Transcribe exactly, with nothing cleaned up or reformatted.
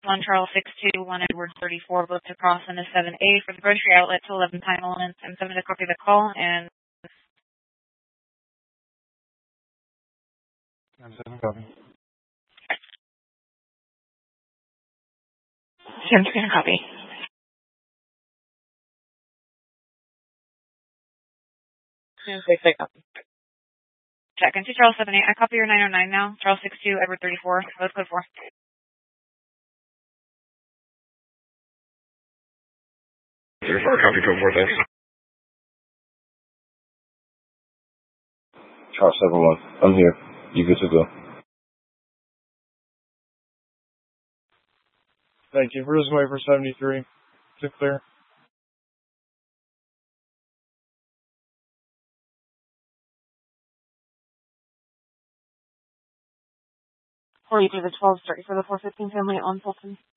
one Charles six two, one Edward thirty-four, both to cross into seven A for the grocery outlet to eleven time elements. I'm seven to copy the call, and I'm seven copy. Sam's going to copy. Sam six eight copy. Check into Charles seven eight. I copy your nine oh nine now. Charles six two, Edward thirty-four, both code four. thirty-four, copy code four, thanks. Charles seven one, I'm here. You good to go. Thank you. Risen way for seventy-three. To clear. forty-two to twelve, starting for the four fifteen family on Fulton.